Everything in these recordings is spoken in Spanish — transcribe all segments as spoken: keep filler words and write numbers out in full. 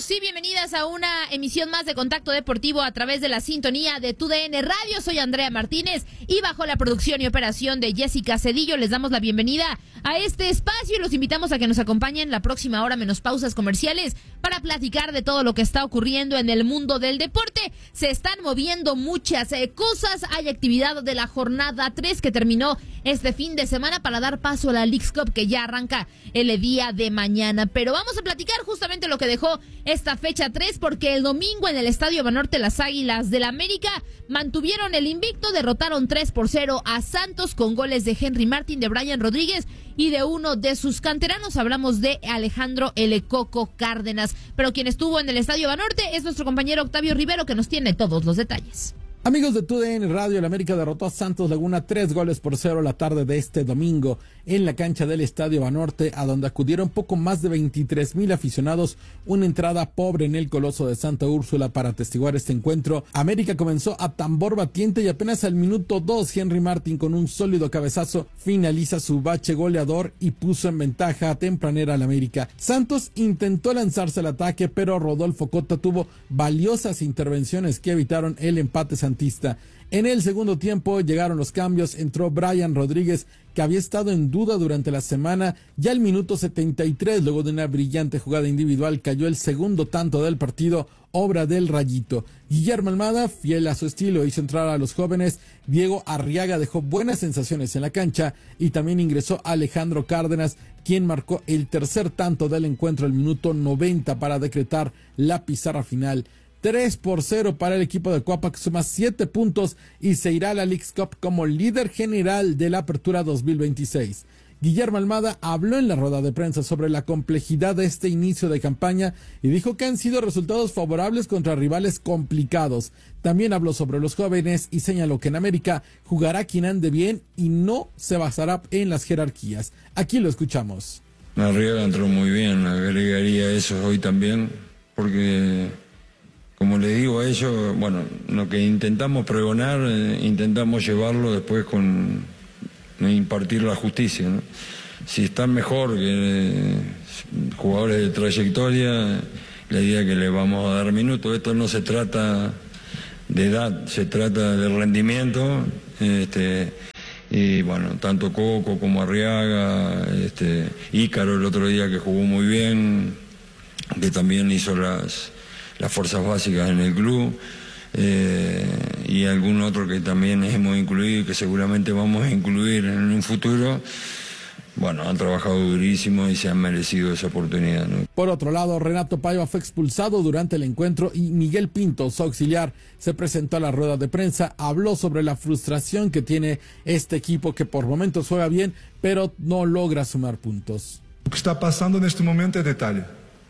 Bienvenidos y bienvenidas a una emisión más de Contacto Deportivo a través de la sintonía de Tu D N Radio. Soy Andrea Martínez y bajo la producción y operación de Jessica Cedillo les damos la bienvenida a este espacio y los invitamos a que nos acompañen la próxima hora menos pausas comerciales para platicar de todo lo que está ocurriendo en el mundo del deporte. Se están moviendo muchas eh, cosas. Hay actividad de la jornada tres que terminó este fin de semana para dar paso a la Leagues Cup que ya arranca el día de mañana. Pero vamos a platicar justamente lo que dejó esta fecha tres, porque el domingo en el Estadio Banorte las Águilas del América mantuvieron el invicto, derrotaron tres por cero a Santos con goles de Henry Martin, de Brian Rodríguez y de uno de sus canteranos. Hablamos de Alejandro El Coco Cárdenas, pero quien estuvo en el Estadio Banorte es nuestro compañero Octavio Rivero, que nos tiene todos los detalles. Amigos de Tu D N Radio, el América derrotó a Santos Laguna tres goles por cero la tarde de este domingo en la cancha del Estadio Banorte, a donde acudieron poco más de veintitrés mil aficionados, una entrada pobre en el Coloso de Santa Úrsula para atestiguar este encuentro. América comenzó a tambor batiente y apenas al minuto dos Henry Martin con un sólido cabezazo finaliza su bache goleador y puso en ventaja tempranera al América. Santos intentó lanzarse al ataque, pero Rodolfo Cota tuvo valiosas intervenciones que evitaron el empate santista. En el segundo tiempo llegaron los cambios, entró Brian Rodríguez, que había estado en duda durante la semana. Ya al minuto setenta y tres, luego de una brillante jugada individual, cayó el segundo tanto del partido, obra del Rayito. Guillermo Almada, fiel a su estilo, hizo entrar a los jóvenes. Diego Arriaga dejó buenas sensaciones en la cancha y también ingresó Alejandro Cárdenas, quien marcó el tercer tanto del encuentro al minuto noventa para decretar la pizarra final. tres por cero para el equipo de Cuapa, que suma siete puntos y se irá a la Leagues Cup como líder general de la Apertura dos mil veintiséis. Guillermo Almada habló en la rueda de prensa sobre la complejidad de este inicio de campaña y dijo que han sido resultados favorables contra rivales complicados. También habló sobre los jóvenes y señaló que en América jugará quien ande bien y no se basará en las jerarquías. Aquí lo escuchamos. Arriaga entró muy bien, agregaría eso hoy también, porque como le digo a ellos, bueno, lo que intentamos pregonar, eh, intentamos llevarlo después con eh, impartir la justicia, ¿no? Si están mejor que eh, jugadores de trayectoria, la idea es que les vamos a dar minutos. Esto no se trata de edad, se trata de rendimiento. Este, y bueno, tanto Coco como Arriaga, este, Ícaro el otro día que jugó muy bien, que también hizo las... las fuerzas básicas en el club, eh, y algún otro que también hemos incluido y que seguramente vamos a incluir en un futuro. Bueno, han trabajado durísimo y se han merecido esa oportunidad, ¿no? Por otro lado, Renato Paiva fue expulsado durante el encuentro y Miguel Pinto, su auxiliar, se presentó a la rueda de prensa, habló sobre la frustración que tiene este equipo, que por momentos juega bien, pero no logra sumar puntos. Lo que está pasando en este momento es detalle,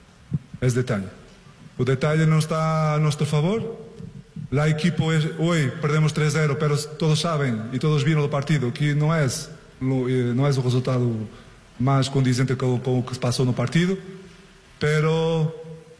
es detalle. O detalle no está a nuestro favor. La equipo es, hoy perdemos tres cero, pero todos saben y todos vieron el partido que no es, no es el resultado más condicente con lo que pasó en el partido. Pero,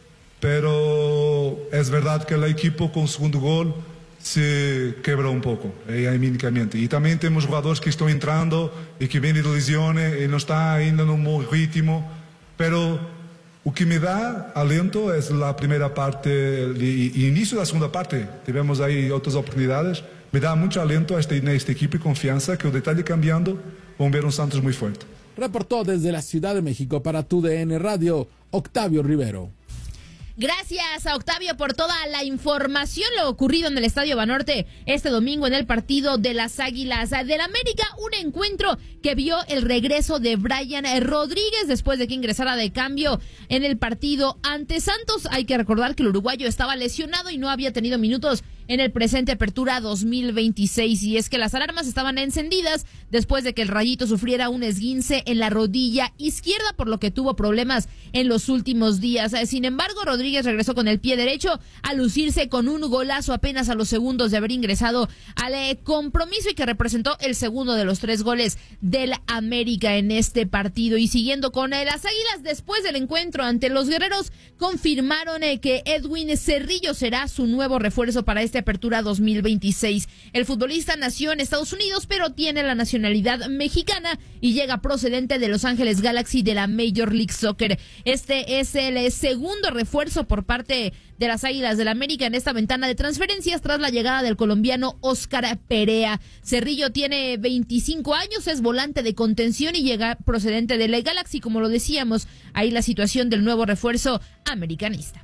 pero es verdad que el equipo con el segundo gol se quebró un poco, eh, anímicamente. Y también tenemos jugadores que están entrando y que vienen de lesiones y no están ainda en un buen ritmo. Pero o que me dá alento é a primeira parte e, e início da segunda parte. Tivemos aí outras oportunidades. Me dá muito alento a esta, esta equipe e confiança que o detalhe cambiando, vamos ver um Santos muito forte. Reportó desde la Ciudad de México para Tu D N Radio, Octavio Rivero. Gracias a Octavio por toda la información, lo ocurrido en el Estadio Banorte este domingo en el partido de las Águilas del América, un encuentro que vio el regreso de Brian Rodríguez después de que ingresara de cambio en el partido ante Santos. Hay que recordar que el uruguayo estaba lesionado y no había tenido minutos en el presente Apertura dos mil veintiséis, y es que las alarmas estaban encendidas después de que el Rayito sufriera un esguince en la rodilla izquierda, por lo que tuvo problemas en los últimos días. Sin embargo, Rodríguez regresó con el pie derecho a lucirse con un golazo apenas a los segundos de haber ingresado al eh, compromiso, y que representó el segundo de los tres goles del América en este partido. Y siguiendo con eh, las Águilas, después del encuentro ante los Guerreros, confirmaron eh, que Edwin Cerrillo será su nuevo refuerzo para este este Apertura dos mil veintiséis. El futbolista nació en Estados Unidos, pero tiene la nacionalidad mexicana y llega procedente de Los Ángeles Galaxy de la Major League Soccer. Este es el segundo refuerzo por parte de las Águilas del América en esta ventana de transferencias tras la llegada del colombiano Óscar Perea. Cerrillo tiene veinticinco años, es volante de contención y llega procedente del Galaxy, como lo decíamos, ahí la situación del nuevo refuerzo americanista.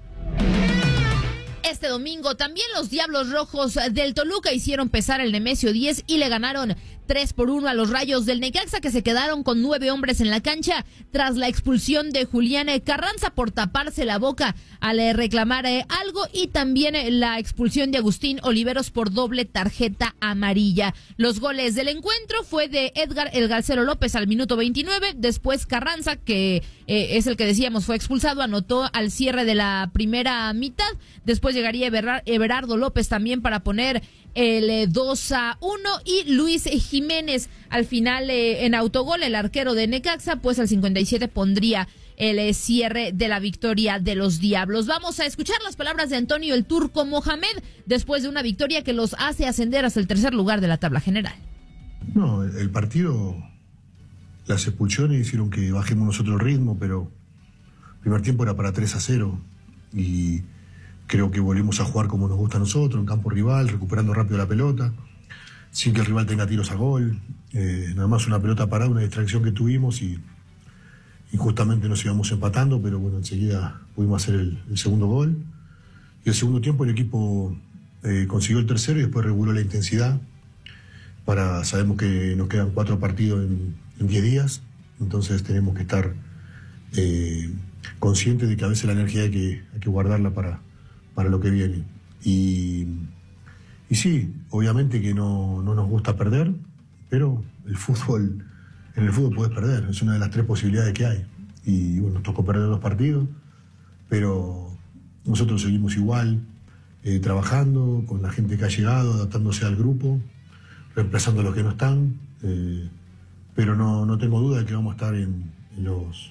Este domingo también los Diablos Rojos del Toluca hicieron pesar el Nemesio diez y le ganaron tres por uno a los Rayos del Necaxa, que se quedaron con nueve hombres en la cancha tras la expulsión de Julián Carranza por taparse la boca al reclamar algo, y también la expulsión de Agustín Oliveros por doble tarjeta amarilla. Los goles del encuentro fue de Edgar El Galcero López al minuto veintinueve, después Carranza, que eh, es el que decíamos fue expulsado, anotó al cierre de la primera mitad, después llegaría Everardo López también para poner el dos a uno, y Luis Jiménez al final eh, en autogol, el arquero de Necaxa, pues al cincuenta y siete pondría el eh, cierre de la victoria de los Diablos. Vamos a escuchar las palabras de Antonio el Turco Mohamed después de una victoria que los hace ascender hasta el tercer lugar de la tabla general. No, el partido, las expulsiones hicieron que bajemos nosotros el ritmo, pero el primer tiempo era para tres a cero y creo que volvimos a jugar como nos gusta a nosotros, en campo rival, recuperando rápido la pelota, sin que el rival tenga tiros a gol. Eh, nada más una pelota parada, una distracción que tuvimos y, y justamente nos íbamos empatando, pero bueno, enseguida pudimos hacer el, el segundo gol. Y el segundo tiempo el equipo eh, consiguió el tercero y después reguló la intensidad. Para, sabemos que nos quedan cuatro partidos en, en diez días, entonces tenemos que estar eh, conscientes de que a veces la energía hay que, hay que guardarla para... para lo que viene. Y, y sí, obviamente que no, no nos gusta perder, pero el fútbol, en el fútbol puedes perder, es una de las tres posibilidades que hay. Y bueno, nos tocó perder dos partidos, pero nosotros seguimos igual, eh, trabajando con la gente que ha llegado, adaptándose al grupo, reemplazando a los que no están, eh, pero no, no tengo duda de que vamos a estar en, en, los,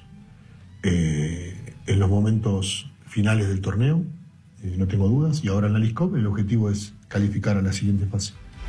eh, en los momentos finales del torneo. Eh, no tengo dudas, y ahora en la League Cup el objetivo es calificar a la siguiente fase.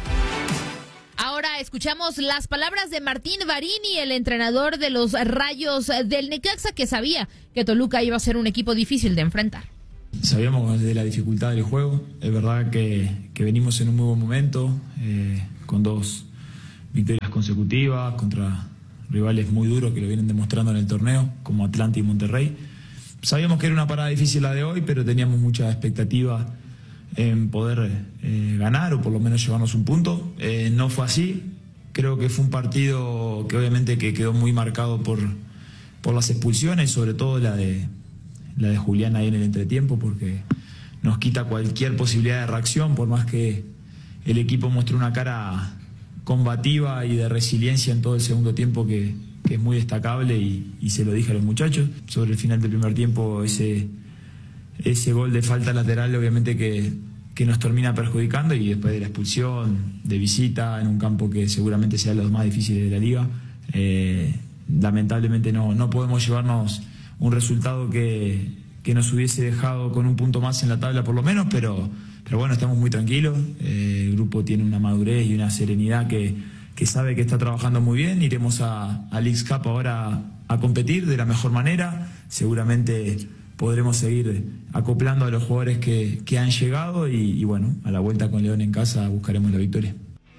Ahora escuchamos las palabras de Martín Varini, el entrenador de los Rayos del Necaxa, que sabía que Toluca iba a ser un equipo difícil de enfrentar. Sabíamos de la dificultad del juego, es verdad que, que venimos en un muy buen momento, eh, con dos victorias consecutivas contra rivales muy duros que lo vienen demostrando en el torneo, como Atlanta y Monterrey. Sabíamos que era una parada difícil la de hoy, pero teníamos mucha expectativa en poder eh, ganar o por lo menos llevarnos un punto. Eh, no fue así. Creo que fue un partido que obviamente que quedó muy marcado por, por las expulsiones, sobre todo la de, la de Julián ahí en el entretiempo, porque nos quita cualquier posibilidad de reacción, por más que el equipo muestre una cara combativa y de resiliencia en todo el segundo tiempo que... que es muy destacable y, y se lo dije a los muchachos. Sobre el final del primer tiempo, ese, ese gol de falta lateral obviamente que, que nos termina perjudicando, y después de la expulsión de visita en un campo que seguramente sea los más difíciles de la liga, eh, lamentablemente no, no podemos llevarnos un resultado que, que nos hubiese dejado con un punto más en la tabla por lo menos, pero, pero bueno, estamos muy tranquilos. Eh, el grupo tiene una madurez y una serenidad que que sabe que está trabajando muy bien. Iremos a, a League Cup ahora a competir de la mejor manera. Seguramente podremos seguir acoplando a los jugadores que, que han llegado y, y bueno, a la vuelta con León en casa buscaremos la victoria.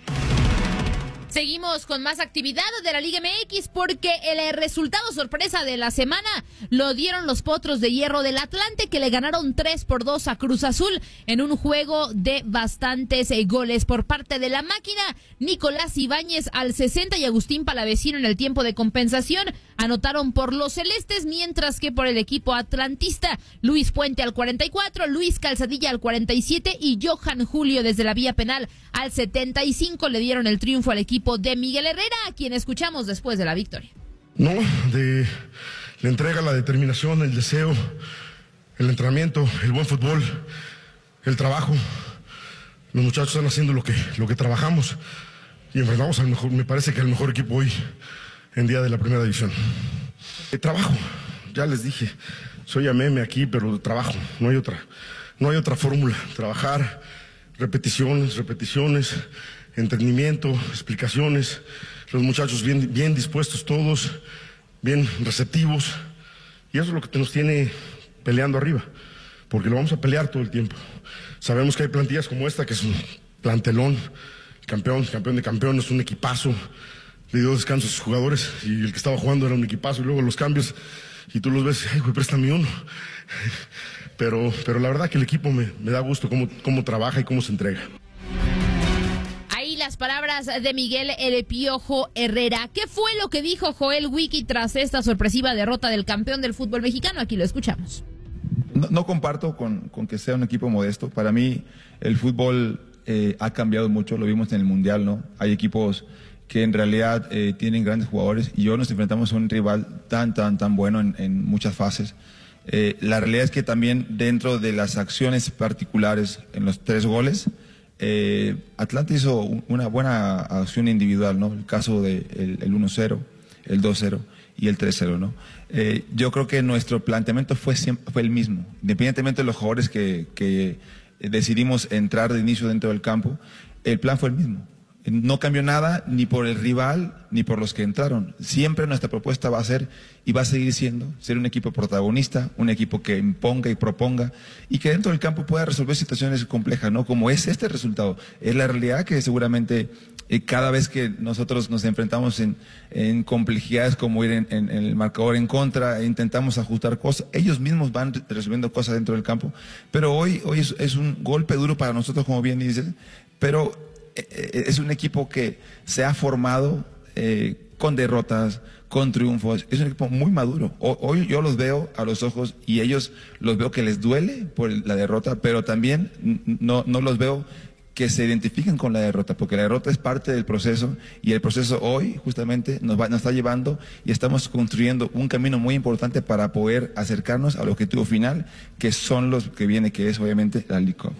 Seguimos con más actividad de la Liga M X porque el resultado sorpresa de la semana lo dieron los Potros de Hierro del Atlante, que le ganaron tres por dos a Cruz Azul en un juego de bastantes goles por parte de la máquina. Nicolás Ibáñez al sesenta y Agustín Palavecino en el tiempo de compensación anotaron por los celestes, mientras que por el equipo atlantista Luis Puente al cuarenta y cuatro, Luis Calzadilla al cuarenta y siete y Johan Julio desde la vía penal al setenta y cinco le dieron el triunfo al equipo de Miguel Herrera, a quien escuchamos después de la victoria. No, de la entrega, la determinación, el deseo, el entrenamiento, el buen fútbol, el trabajo. Los muchachos están haciendo lo que, lo que trabajamos y enfrentamos al mejor, me parece que al mejor equipo hoy en día de la primera división. El trabajo, ya les dije, soy a meme aquí, pero trabajo, no hay otra, no hay otra fórmula. Trabajar, repeticiones, repeticiones, entendimiento, explicaciones, los muchachos bien, bien dispuestos todos, bien receptivos, y eso es lo que nos tiene peleando arriba, porque lo vamos a pelear todo el tiempo. Sabemos que hay plantillas como esta, que es un plantelón, campeón, campeón de campeones, un equipazo, le dio descanso a sus jugadores, y el que estaba jugando era un equipazo, y luego los cambios, y tú los ves, ay, güey, préstame uno. Pero, pero la verdad que el equipo me, me da gusto cómo, cómo trabaja y cómo se entrega. Ahí las palabras de Miguel El Piojo Herrera. ¿Qué fue lo que dijo Joel Wiki tras esta sorpresiva derrota del campeón del fútbol mexicano? Aquí lo escuchamos. No, no comparto con, con que sea un equipo modesto. Para mí el fútbol eh, ha cambiado mucho, lo vimos en el Mundial, ¿no? Hay equipos que en realidad eh, tienen grandes jugadores y hoy nos enfrentamos a un rival tan, tan, tan bueno en, en muchas fases. Eh, la realidad es que también dentro de las acciones particulares en los tres goles, eh, Atlanta hizo una buena acción individual, ¿no? El caso del de el uno cero, el dos cero y el tres cero, ¿no? Eh, yo creo que nuestro planteamiento fue, siempre, fue el mismo, independientemente de los jugadores que, que decidimos entrar de inicio dentro del campo, el plan fue el mismo. No cambió nada ni por el rival ni por los que entraron. Siempre nuestra propuesta va a ser y va a seguir siendo ser un equipo protagonista, un equipo que imponga y proponga y que dentro del campo pueda resolver situaciones complejas, ¿no? Como es este resultado. Es la realidad que seguramente eh, cada vez que nosotros nos enfrentamos en, en complejidades como ir en, en, en el marcador en contra, e intentamos ajustar cosas, ellos mismos van resolviendo cosas dentro del campo. Pero hoy, hoy es, es un golpe duro para nosotros, como bien dices, pero es un equipo que se ha formado eh, con derrotas, con triunfos. Es un equipo muy maduro. Hoy yo los veo a los ojos y ellos los veo que les duele por la derrota, pero también no, no los veo que se identifiquen con la derrota, porque la derrota es parte del proceso y el proceso hoy justamente nos, va, nos está llevando y estamos construyendo un camino muy importante para poder acercarnos al objetivo final, que son los que viene, que es obviamente la League Cup.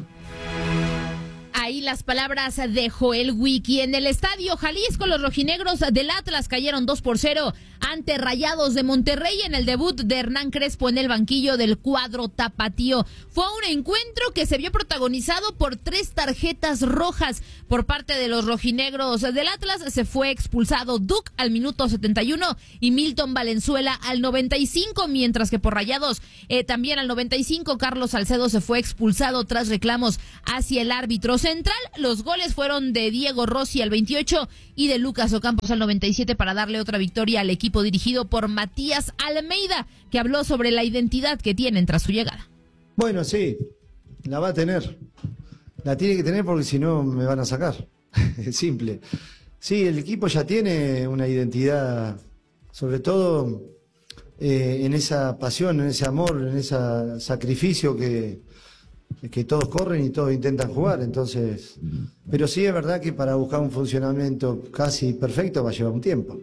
Ahí las palabras de Joel Wiki. En el Estadio Jalisco, los rojinegros del Atlas cayeron dos por cero ante Rayados de Monterrey en el debut de Hernán Crespo en el banquillo del cuadro tapatío. Fue un encuentro que se vio protagonizado por tres tarjetas rojas por parte de los rojinegros del Atlas. Se fue expulsado Duke al minuto setenta y uno y Milton Valenzuela al noventa y cinco, mientras que por Rayados eh, también al noventa y cinco Carlos Salcedo se fue expulsado tras reclamos hacia el árbitro central. Los goles fueron de Diego Rossi al veintiocho y de Lucas Ocampos al noventa y siete para darle otra victoria al equipo dirigido por Matías Almeida, que habló sobre la identidad que tienen tras su llegada. Bueno, sí, la va a tener. La tiene que tener porque si no me van a sacar. Es simple. Sí, el equipo ya tiene una identidad, sobre todo eh, en esa pasión, en ese amor, en ese sacrificio que... que todos corren y todos intentan jugar, entonces, pero sí es verdad que para buscar un funcionamiento casi perfecto va a llevar un tiempo,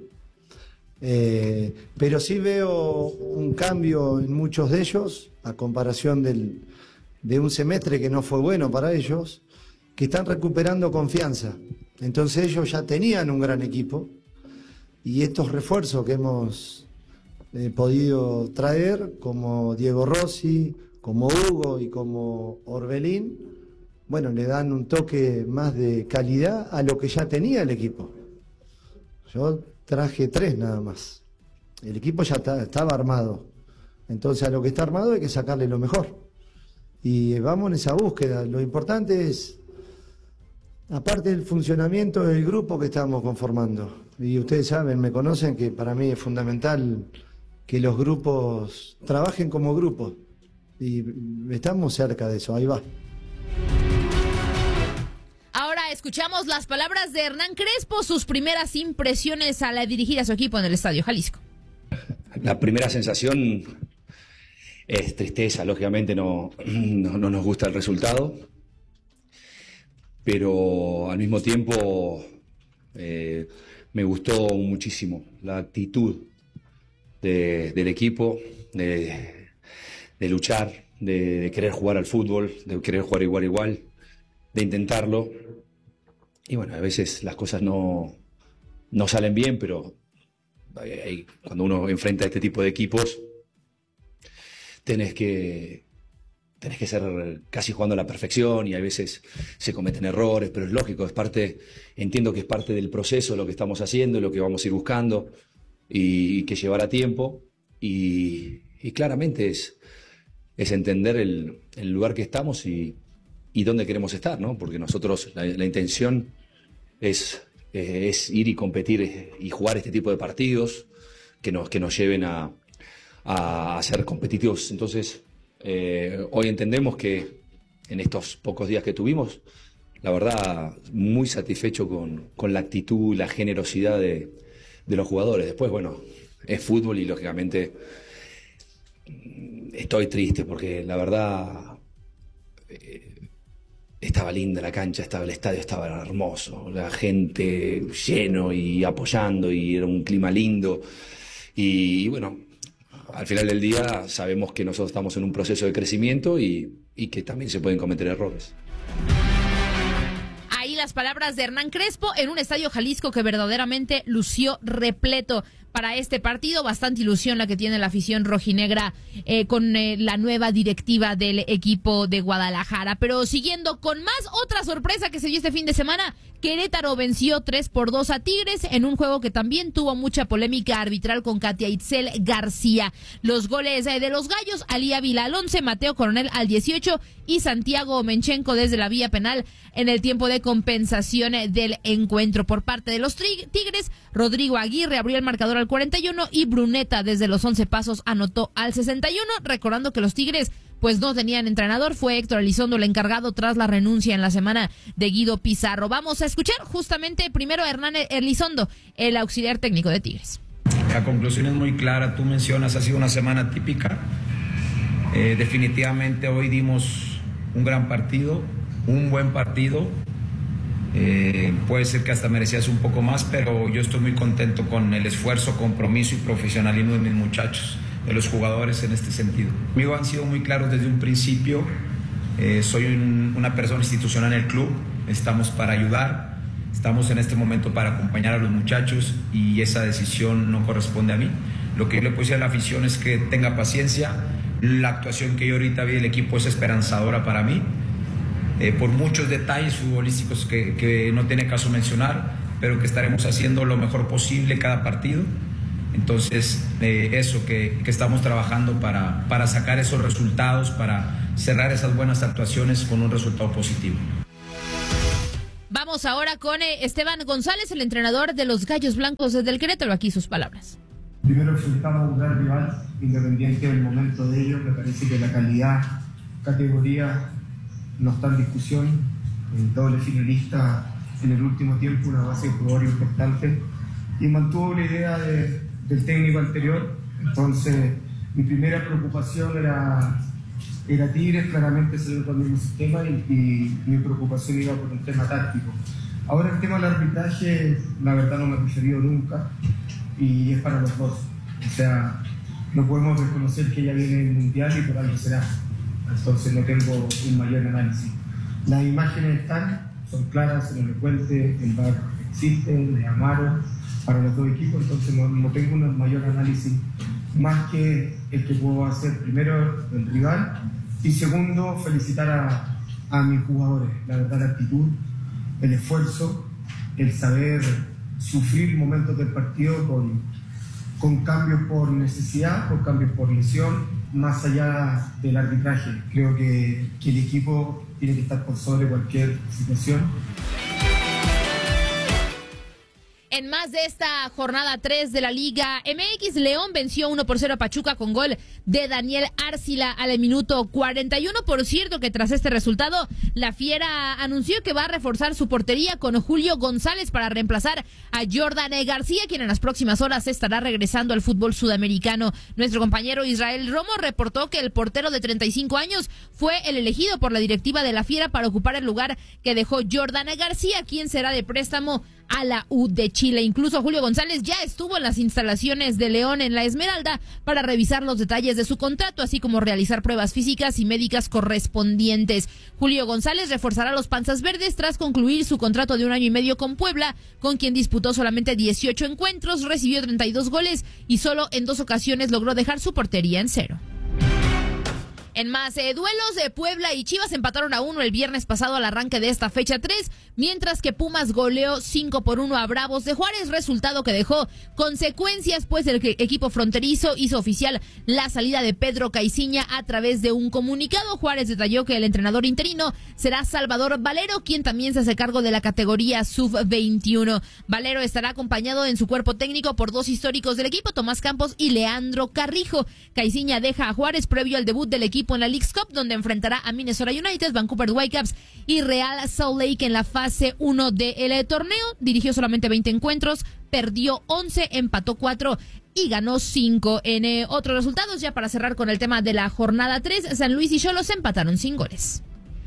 eh, pero sí veo un cambio en muchos de ellos a comparación del, de un semestre que no fue bueno para ellos, que están recuperando confianza. Entonces ellos ya tenían un gran equipo y estos refuerzos que hemos eh, podido traer, como Diego Rossi, como Hugo y como Orbelín, bueno, le dan un toque más de calidad a lo que ya tenía el equipo. Yo traje tres nada más. El equipo ya está, estaba armado. Entonces a lo que está armado hay que sacarle lo mejor. Y vamos en esa búsqueda. Lo importante es, aparte del funcionamiento del grupo que estamos conformando, y ustedes saben, me conocen, que para mí es fundamental que los grupos trabajen como grupos. Y estamos cerca de eso, ahí va. Ahora escuchamos las palabras de Hernán Crespo, sus primeras impresiones al dirigir a su equipo en el Estadio Jalisco. La primera sensación es tristeza, lógicamente no, no, no nos gusta el resultado, pero al mismo tiempo eh, me gustó muchísimo la actitud de, del equipo, de... de luchar, de, de querer jugar al fútbol, de querer jugar igual a igual, de intentarlo. Y bueno, a veces las cosas no, no salen bien, pero hay, cuando uno enfrenta a este tipo de equipos, tenés que, tenés que ser casi jugando a la perfección y a veces se cometen errores, pero es lógico, es parte, entiendo que es parte del proceso lo que estamos haciendo, lo que vamos a ir buscando y, y que llevará tiempo y, y claramente es, es entender el, el lugar que estamos y, y dónde queremos estar, ¿no? Porque nosotros la, la intención es, eh, es ir y competir y jugar este tipo de partidos que nos, que nos lleven a, a, a ser competitivos. Entonces, eh, hoy entendemos que en estos pocos días que tuvimos, la verdad, muy satisfecho con, con la actitud, la generosidad de, de los jugadores. Después, bueno, es fútbol y lógicamente estoy triste porque la verdad eh, estaba linda la cancha, estaba el estadio, estaba hermoso, la gente lleno y apoyando y era un clima lindo y, y bueno, al final del día sabemos que nosotros estamos en un proceso de crecimiento y, y que también se pueden cometer errores. Ahí las palabras de Hernán Crespo en un estadio Jalisco que verdaderamente lució repleto para este partido. Bastante ilusión la que tiene la afición rojinegra eh, con eh, la nueva directiva del equipo de Guadalajara. Pero siguiendo con más, otra sorpresa que se dio este fin de semana. Querétaro venció tres por dos a Tigres en un juego que también tuvo mucha polémica arbitral con Katia Itzel García. Los goles eh, de los Gallos, Ali Ávila al once, Mateo Coronel al dieciocho y Santiago Menchenko desde la vía penal en el tiempo de compensación eh, del encuentro. Por parte de los Tigres, Rodrigo Aguirre abrió el marcador al cuarenta y uno y Bruneta desde los once pasos anotó al sesenta y uno, recordando que los Tigres pues no tenían entrenador, fue Héctor Elizondo el encargado tras la renuncia en la semana de Guido Pizarro. Vamos a escuchar justamente primero a Hernán Elizondo, el auxiliar técnico de Tigres. La conclusión es muy clara, tú mencionas, ha sido una semana típica, eh, definitivamente hoy dimos un gran partido, un buen partido. Eh, puede ser que hasta merecías un poco más, pero yo estoy muy contento con el esfuerzo, compromiso y profesionalismo de mis muchachos, de los jugadores en este sentido. Conmigo han sido muy claros desde un principio, eh, soy un, una persona institucional en el club, estamos para ayudar, estamos en este momento para acompañar a los muchachos y esa decisión no corresponde a mí. Lo que yo le puedo decir a la afición es que tenga paciencia, la actuación que yo ahorita vi del equipo es esperanzadora para mí. Eh, por muchos detalles futbolísticos que, que no tiene caso mencionar, pero que estaremos haciendo lo mejor posible cada partido. Entonces, eh, eso, que, que estamos trabajando para, para sacar esos resultados, para cerrar esas buenas actuaciones con un resultado positivo. Vamos ahora con eh, Esteban González, el entrenador de los Gallos Blancos del Querétaro. Aquí sus palabras. Primero enfrentamos a un gran rival, independiente del momento de ellos. Me parece que la calidad, categoría no está en discusión. El doble finalista en el último tiempo, una base de jugador importante, y mantuvo la idea de, del técnico anterior. Entonces mi primera preocupación era, era Tigres, claramente salió con el mismo sistema y, y mi preocupación iba por un tema táctico. Ahora el tema del arbitraje, la verdad no me he referido nunca y es para los dos. O sea, no podemos reconocer que ya viene el Mundial y por algo será. Entonces no tengo un mayor análisis. Las imágenes están, son claras, son elocuentes, el V A R existe, le llamaron para los dos equipos, entonces no, no tengo un mayor análisis más que el que puedo hacer primero del rival y segundo felicitar a, a mis jugadores, la verdad la actitud, el esfuerzo, el saber sufrir momentos del partido con, con cambios por necesidad, con cambios por lesión, más allá del arbitraje. Creo que, que el equipo tiene que estar por sobre cualquier situación. En más de esta jornada tres de la Liga M X, León venció uno por cero a Pachuca con gol de Daniel Árcila al minuto cuarenta y uno. Por cierto, que tras este resultado, la Fiera anunció que va a reforzar su portería con Julio González para reemplazar a Jordan García, quien en las próximas horas estará regresando al fútbol sudamericano. Nuestro compañero Israel Romo reportó que el portero de treinta y cinco años fue el elegido por la directiva de la Fiera para ocupar el lugar que dejó Jordan García, quien será de préstamo a la U de Chile. Incluso Julio González ya estuvo en las instalaciones de León en la Esmeralda para revisar los detalles de su contrato, así como realizar pruebas físicas y médicas correspondientes. Julio González reforzará a los Panzas Verdes tras concluir su contrato de un año y medio con Puebla, con quien disputó solamente dieciocho encuentros, recibió treinta y dos goles y solo en dos ocasiones logró dejar su portería en cero. En más eh, duelos, de Puebla y Chivas empataron a uno el viernes pasado al arranque de esta fecha tres, mientras que Pumas goleó cinco por uno a Bravos de Juárez, resultado que dejó consecuencias, pues el equipo fronterizo hizo oficial la salida de Pedro Caiciña a través de un comunicado. Juárez detalló que el entrenador interino será Salvador Valero, quien también se hace cargo de la categoría sub veintiuno. Valero estará acompañado en su cuerpo técnico por dos históricos del equipo, Tomás Campos y Leandro Carrijo. Caiciña deja a Juárez previo al debut del equipo en la Leagues Cup, donde enfrentará a Minnesota United, Vancouver Whitecaps y Real Salt Lake en la fase uno del torneo. Dirigió solamente veinte encuentros, perdió once, empató cuatro y ganó cinco. En eh, otros resultados, ya para cerrar con el tema de la jornada tres, San Luis y Xolos empataron sin goles.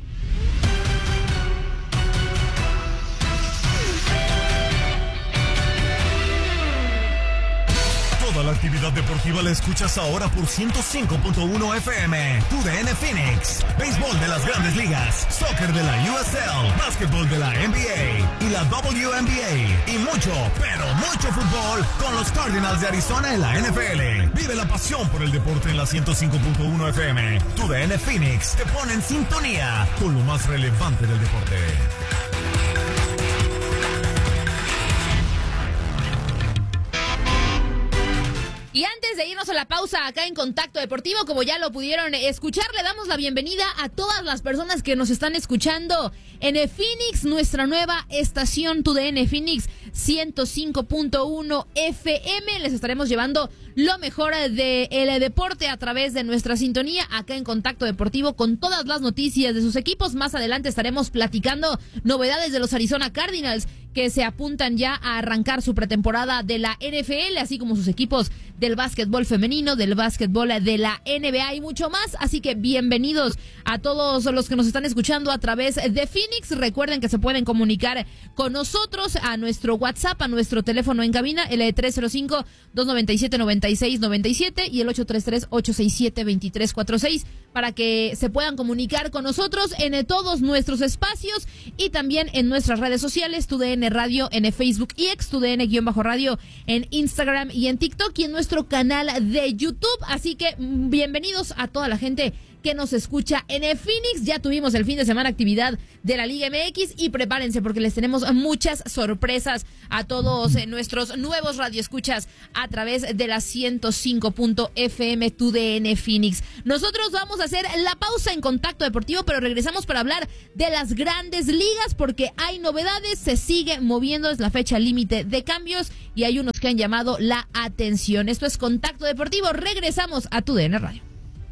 Toda la actividad deportiva la escuchas ahora por ciento cinco punto uno F M. Tu D N Phoenix. Béisbol de las Grandes Ligas, soccer de la U S L, básquetbol de la N B A y la W N B A. Y mucho, pero mucho fútbol con los Cardinals de Arizona en la N F L. Vive la pasión por el deporte en la ciento cinco punto uno F M. Tu D N Phoenix te pone en sintonía con lo más relevante del deporte. Y antes de irnos a la pausa acá en Contacto Deportivo, como ya lo pudieron escuchar, le damos la bienvenida a todas las personas que nos están escuchando en Phoenix, nuestra nueva estación Tu D N Phoenix ciento cinco punto uno F M. Les estaremos llevando lo mejor del deporte a través de nuestra sintonía acá en Contacto Deportivo con todas las noticias de sus equipos. Más adelante estaremos platicando novedades de los Arizona Cardinals, que se apuntan ya a arrancar su pretemporada de la N F L, así como sus equipos del básquetbol femenino, del básquetbol de la N B A y mucho más. Así que bienvenidos a todos los que nos están escuchando a través de Phoenix. Recuerden que se pueden comunicar con nosotros a nuestro WhatsApp, a nuestro teléfono en cabina, el tres cero cinco, dos nueve siete, nueve seis nueve siete y el ocho tres tres, ocho seis siete, dos tres cuatro seis, para que se puedan comunicar con nosotros en todos nuestros espacios y también en nuestras redes sociales, Tu D N Radio en Facebook y ex Tu D N-Radio en Instagram y en TikTok y en nuestro canal de YouTube. Así que bienvenidos a toda la gente que nos escucha en Phoenix. Ya tuvimos el fin de semana actividad de la Liga M X y prepárense porque les tenemos muchas sorpresas a todos nuestros nuevos radioescuchas a través de la ciento cinco punto F M Tu D N Phoenix. Nosotros vamos a hacer la pausa en Contacto Deportivo, pero regresamos para hablar de las Grandes Ligas porque hay novedades, se sigue moviendo, es la fecha límite de cambios y hay unos que han llamado la atención. Esto es Contacto Deportivo, regresamos a Tu D N Radio.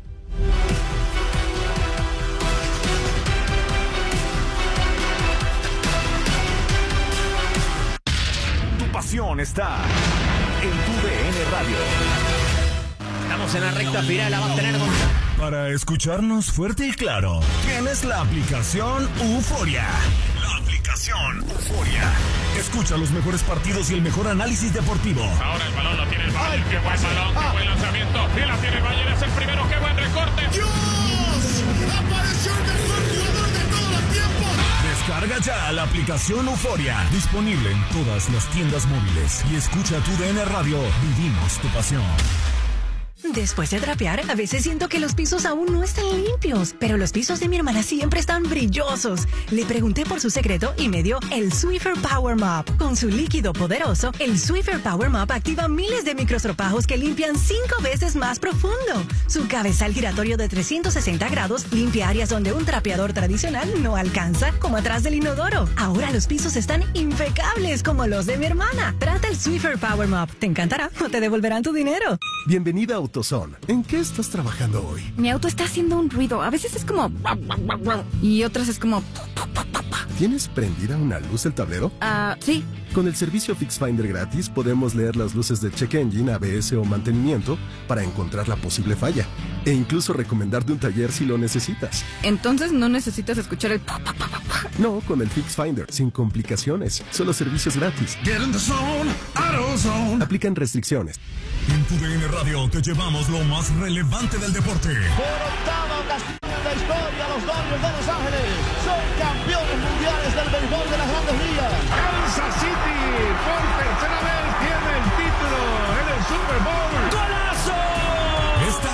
Pasión está en Tu D N Radio. Estamos en la recta final, la va a tener con... Para escucharnos fuerte y claro, tienes la aplicación Euforia. La aplicación Euforia. Escucha los mejores partidos y el mejor análisis deportivo. Ahora el balón lo tiene el Bayern. Qué buen balón, qué buen lanzamiento. Y la tiene el Bayern, es el primero, qué buen recorte. ¡Dios! ¡Apareció el mejor jugador de todos los tiempos! Descarga ya la aplicación Euforia, disponible en todas las tiendas móviles. Y escucha Tu D N Radio, vivimos tu pasión. Después de trapear, a veces siento que los pisos aún no están limpios, pero los pisos de mi hermana siempre están brillosos. Le pregunté por su secreto y me dio el Swiffer Power Mop. Con su líquido poderoso, el Swiffer Power Mop activa miles de microstropajos que limpian cinco veces más profundo. Su cabezal giratorio de trescientos sesenta grados limpia áreas donde un trapeador tradicional no alcanza, como atrás del inodoro. Ahora los pisos están impecables como los de mi hermana. Trata el Swiffer Power Mop. Te encantará o te devolverán tu dinero. Bienvenida a AutoZone. ¿En qué estás trabajando hoy? Mi auto está haciendo un ruido. A veces es como... y otras es como... ¿Tienes prendida una luz el tablero? Ah, uh, sí. Con el servicio FixFinder gratis podemos leer las luces de check engine, A B S o mantenimiento para encontrar la posible falla e incluso recomendarte un taller si lo necesitas. Entonces no necesitas escuchar el... No, con el FixFinder, sin complicaciones, solo servicios gratis. Get in the zone, AutoZone. Aplican restricciones. En Tu D N Radio te llevamos lo más relevante del deporte. Por octava ocasión en la historia, los Dodgers de Los Ángeles son campeones mundiales del béisbol de las Grandes Ligas. Kansas City por tercera vez tiene el título en el Super Bowl. ¡Golazo! Esta es la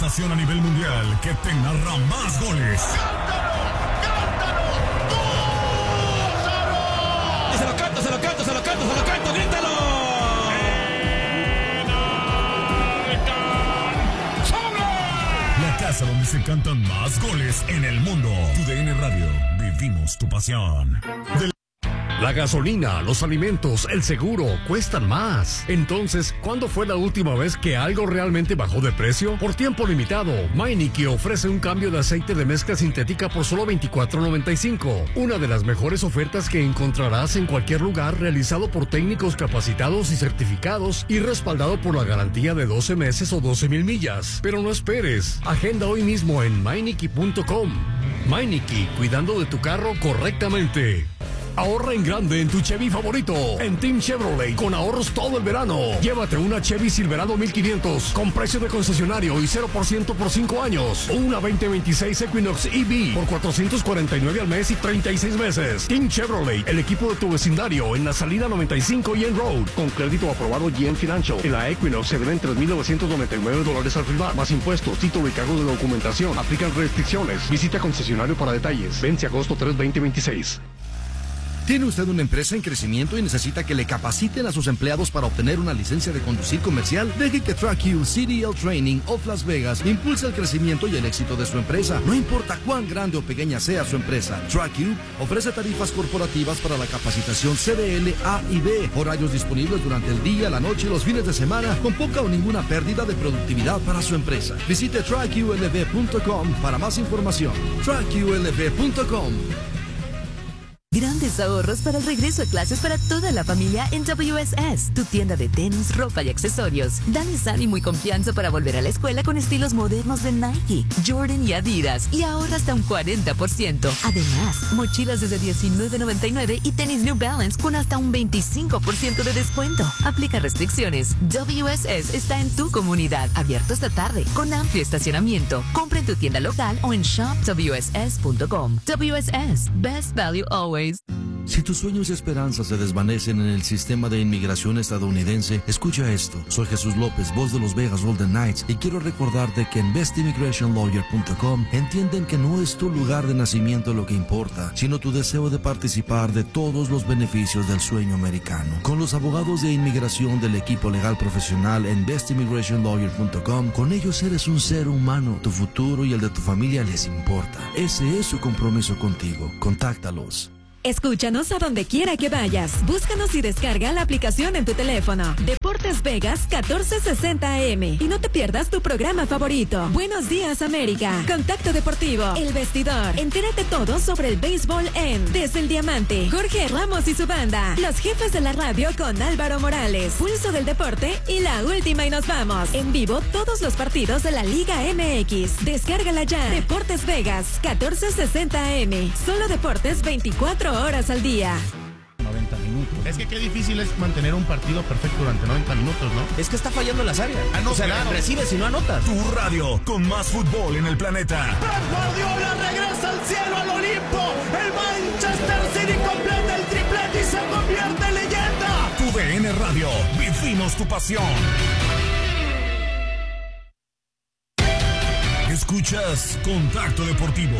estación a nivel mundial que te narra más goles. Y se lo canto, se lo canto, se lo canto, se lo canto, grítalo. La casa donde se cantan más goles en el mundo. Tu D N Radio, vivimos tu pasión. Del La gasolina, los alimentos, el seguro cuestan más. Entonces, ¿cuándo fue la última vez que algo realmente bajó de precio? Por tiempo limitado, Meineke ofrece un cambio de aceite de mezcla sintética por solo veinticuatro noventa y cinco. Una de las mejores ofertas que encontrarás en cualquier lugar, realizado por técnicos capacitados y certificados y respaldado por la garantía de doce meses o doce mil millas. Pero no esperes, agenda hoy mismo en Meineke punto com. Meineke, cuidando de tu carro correctamente. Ahorra en grande en tu Chevy favorito. En Team Chevrolet, con ahorros todo el verano. Llévate una Chevy Silverado mil quinientos con precio de concesionario y cero por ciento por cinco años. O una veinte veintiséis Equinox E V por cuatrocientos cuarenta y nueve al mes y treinta y seis meses. Team Chevrolet, el equipo de tu vecindario, en la salida noventa y cinco y en Road. Con crédito aprobado G M Financial. En la Equinox se deben tres mil novecientos noventa y nueve dólares al firmar, más impuestos, título y cargos de documentación. Aplican restricciones. Visita concesionario para detalles. Vence agosto tres, veinte veintiséis. ¿Tiene usted una empresa en crecimiento y necesita que le capaciten a sus empleados para obtener una licencia de conducir comercial? Deje que TrackU C D L Training of Las Vegas impulse el crecimiento y el éxito de su empresa. No importa cuán grande o pequeña sea su empresa, TrackU ofrece tarifas corporativas para la capacitación C D L A y B, horarios disponibles durante el día, la noche y los fines de semana, con poca o ninguna pérdida de productividad para su empresa. Visite track U L V punto com para más información. track U L V punto com. Grandes ahorros para el regreso a clases para toda la familia en W S S, tu tienda de tenis, ropa y accesorios. Dales ánimo y confianza para volver a la escuela con estilos modernos de Nike, Jordan y Adidas, y ahorra hasta un cuarenta por ciento. Además, mochilas desde diecinueve noventa y nueve y tenis New Balance con hasta un veinticinco por ciento de descuento. Aplica restricciones. W S S está en tu comunidad, abierto esta tarde, con amplio estacionamiento. Compra en tu tienda local o en shop w s s punto com. W S S, best value always. Si tus sueños y esperanzas se desvanecen en el sistema de inmigración estadounidense, escucha esto. Soy Jesús López, voz de los Vegas Golden Knights, y quiero recordarte que en best immigration lawyer punto com entienden que no es tu lugar de nacimiento lo que importa, sino tu deseo de participar de todos los beneficios del sueño americano. Con los abogados de inmigración del equipo legal profesional en best immigration lawyer punto com, con ellos eres un ser humano. Tu futuro y el de tu familia les importa. Ese es su compromiso contigo. Contáctalos. Escúchanos a donde quiera que vayas. Búscanos y descarga la aplicación en tu teléfono. Deportes Vegas catorce sesenta A M. Y no te pierdas tu programa favorito. Buenos días, América. Contacto Deportivo. El Vestidor. Entérate todo sobre el béisbol en Desde el Diamante. Jorge Ramos y su banda. Los jefes de la radio con Álvaro Morales. Pulso del Deporte y la última y nos vamos. En vivo todos los partidos de la Liga M X. Descárgala ya. Deportes Vegas catorce sesenta A M. Solo deportes veinticuatro horas al día. noventa minutos. Es que qué difícil es mantener un partido perfecto durante noventa minutos, ¿no? Es que está fallando en las áreas. Ah, no, o sea, claro. recibes y no anotas. Tu radio con más fútbol en el planeta. Pep Guardiola regresa al cielo, al Olimpo. El Manchester City completa el triplete y se convierte en leyenda. Tu D N Radio, vivimos tu pasión. Escuchas Contacto Deportivo.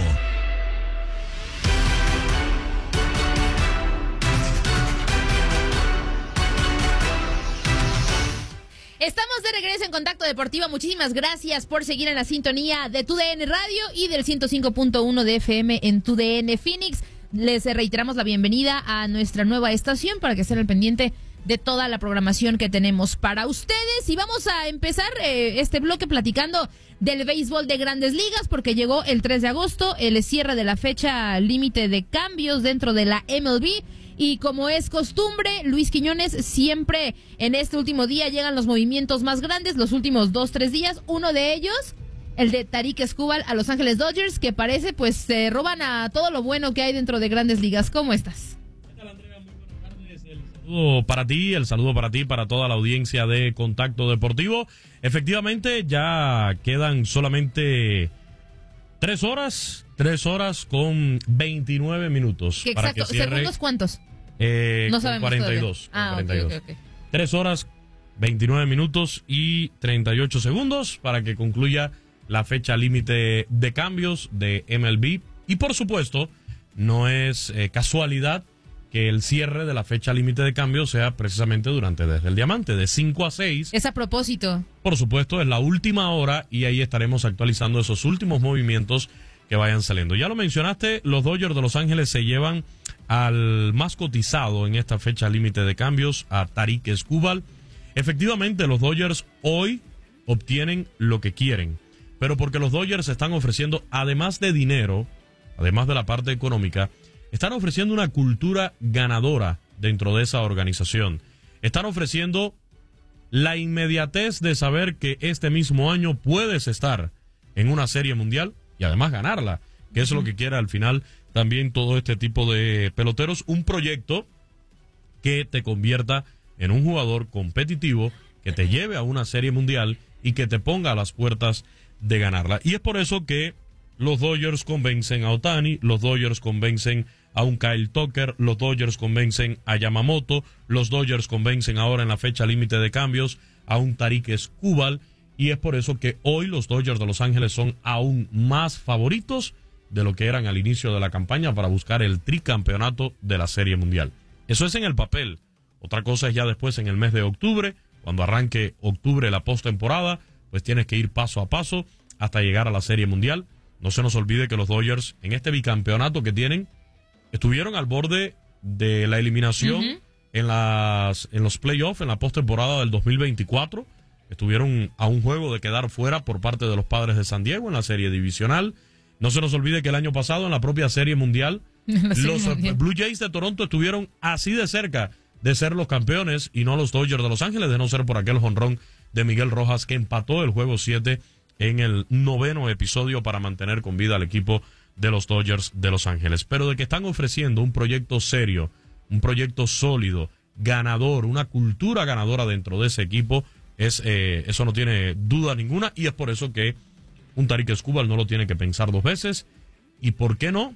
Estamos de regreso en Contacto Deportivo. Muchísimas gracias por seguir en la sintonía de Tu D N Radio y del ciento cinco punto uno de F M en Tu D N Phoenix. Les reiteramos la bienvenida a nuestra nueva estación para que estén al pendiente de toda la programación que tenemos para ustedes. Y vamos a empezar eh, este bloque platicando del béisbol de Grandes Ligas, porque llegó el tres de agosto, el cierre de la fecha límite de cambios dentro de la M L B. Y como es costumbre, Luis Quiñones, siempre en este último día llegan los movimientos más grandes, los últimos dos, tres días. Uno de ellos, el de Tarik Skubal a Los Ángeles Dodgers, que parece pues se roban a todo lo bueno que hay dentro de Grandes Ligas. ¿Cómo estás? ¿Qué tal, Andrea? Muy buenas tardes. El saludo para ti, el saludo para ti, para toda la audiencia de Contacto Deportivo. Efectivamente, ya quedan solamente tres horas, tres horas con veintinueve minutos. Exacto. Para que cierre, ¿Segundos cuántos? Eh, no sabemos cuarenta y dos. Ah, cuarenta y dos. ok, ok, ok. Tres horas, veintinueve minutos y treinta y ocho segundos para que concluya la fecha límite de cambios de M L B. Y por supuesto, no es eh, casualidad que el cierre de la fecha límite de cambios sea precisamente durante Desde el Diamante, de cinco a seis. Es a propósito. Por supuesto, es la última hora y ahí estaremos actualizando esos últimos movimientos que vayan saliendo. Ya lo mencionaste, los Dodgers de Los Ángeles se llevan al más cotizado en esta fecha límite de cambios, a Tarik Skubal. Efectivamente, los Dodgers hoy obtienen lo que quieren, pero porque los Dodgers están ofreciendo, además de dinero, además de la parte económica, están ofreciendo una cultura ganadora dentro de esa organización. Están ofreciendo la inmediatez de saber que este mismo año puedes estar en una serie mundial y además ganarla, que es lo que quiere al final también todo este tipo de peloteros. Un proyecto que te convierta en un jugador competitivo, que te lleve a una serie mundial y que te ponga a las puertas de ganarla. Y es por eso que los Dodgers convencen a Ohtani, los Dodgers convencen a un Kyle Tucker, los Dodgers convencen a Yamamoto, los Dodgers convencen ahora en la fecha límite de cambios a un Tarik Skubal, y es por eso que hoy los Dodgers de Los Ángeles son aún más favoritos de lo que eran al inicio de la campaña para buscar el tricampeonato de la Serie Mundial. Eso es en el papel. Otra cosa es ya después en el mes de octubre, cuando arranque octubre la postemporada, pues tienes que ir paso a paso hasta llegar a la Serie Mundial. No se nos olvide que los Dodgers, en este bicampeonato que tienen, estuvieron al borde de la eliminación uh-huh. en las en los playoffs, en la postemporada del dos mil veinticuatro. Estuvieron a un juego de quedar fuera por parte de los Padres de San Diego en la serie divisional. No se nos olvide que el año pasado, en la propia Serie Mundial, los mundial. Blue Jays de Toronto estuvieron así de cerca de ser los campeones y no los Dodgers de Los Ángeles, de no ser por aquel jonrón de Miguel Rojas que empató el juego siete en el noveno episodio para mantener con vida al equipo de los Dodgers de Los Ángeles. Pero de que están ofreciendo un proyecto serio, un proyecto sólido, ganador, una cultura ganadora dentro de ese equipo, es eh, eso no tiene duda ninguna, y es por eso que un Tarik Skubal no lo tiene que pensar dos veces. ¿Y por qué no?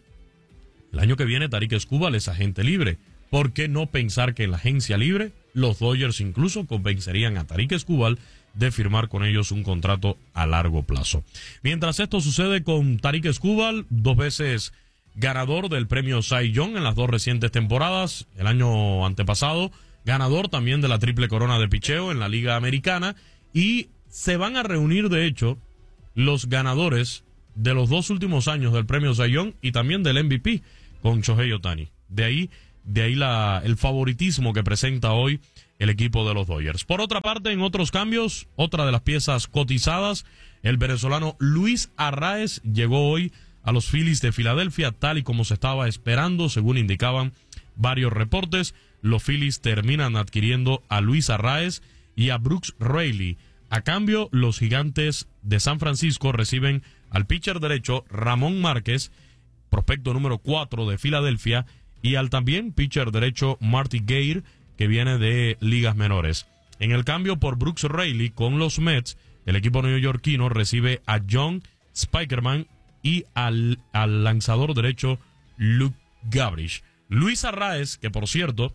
El año que viene Tarik Skubal es agente libre. ¿Por qué no pensar que en la agencia libre los Dodgers incluso convencerían a Tarik Skubal de firmar con ellos un contrato a largo plazo? Mientras esto sucede con Tarik Skubal, dos veces ganador del premio Cy Young en las dos recientes temporadas, el año antepasado, ganador también de la triple corona de picheo en la Liga Americana, y se van a reunir de hecho los ganadores de los dos últimos años del premio Cy Young y también del M V P con Shohei Ohtani. De ahí, de ahí la, el favoritismo que presenta hoy el equipo de los Dodgers. Por otra parte, en otros cambios, otra de las piezas cotizadas, el venezolano Luis Arraez llegó hoy a los Phillies de Filadelfia, tal y como se estaba esperando, según indicaban varios reportes. Los Phillies terminan adquiriendo a Luis Arraez y a Brooks Raley. A cambio, los Gigantes de San Francisco reciben al pitcher derecho Ramón Márquez, prospecto número cuatro de Filadelfia, y al también pitcher derecho Marty Gare, que viene de ligas menores. En el cambio por Brooks Raley con los Mets, el equipo neoyorquino recibe a John Spikerman y al, al lanzador derecho Luke Gabrish. Luis Arraez, que por cierto